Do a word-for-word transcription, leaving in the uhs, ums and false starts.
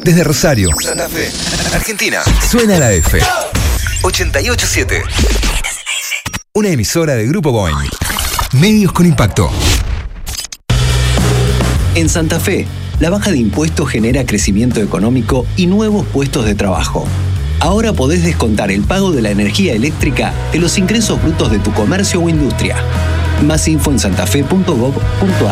Desde Rosario, Santa Fe, Argentina, suena la F. ochenta y ocho siete. Una emisora de Grupo Boeing. Medios con impacto. En Santa Fe, la baja de impuestos genera crecimiento económico y nuevos puestos de trabajo. Ahora podés descontar el pago de la energía eléctrica de los ingresos brutos de tu comercio o industria. Más info en santafe punto gob punto ar.